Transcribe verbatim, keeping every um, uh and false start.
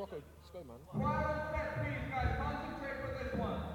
Morocco. Let's go, man. Quiet on set, please, guys. Concentrate for this one.